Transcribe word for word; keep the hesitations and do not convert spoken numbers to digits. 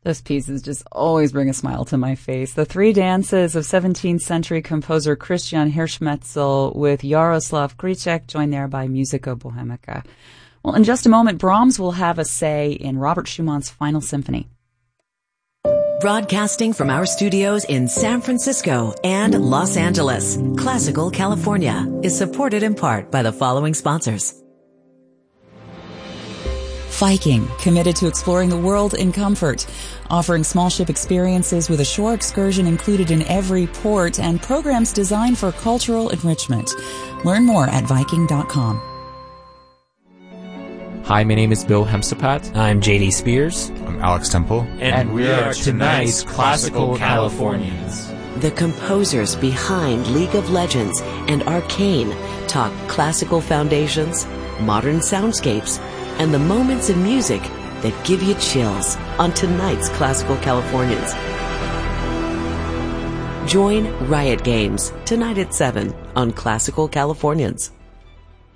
Those pieces just always bring a smile to my face. The three dances of seventeenth century composer Christian Hirschmetzel with Jaroslav Krycek, joined there by Musica Bohemica. Well, in just a moment, Brahms will have a say in Robert Schumann's Final Symphony. Broadcasting from our studios in San Francisco and Los Angeles, Classical California is supported in part by the following sponsors. Viking, committed to exploring the world in comfort, offering small ship experiences with a shore excursion included in every port and programs designed for cultural enrichment. Learn more at Viking dot com. Hi, my name is Bill Hemsapat. I'm J D Spears. I'm Alex Temple. And, and we are tonight's Classical Californians. The composers behind League of Legends and Arcane talk classical foundations, modern soundscapes, and the moments in music that give you chills on tonight's Classical Californians. Join Riot Games tonight at seven on Classical Californians.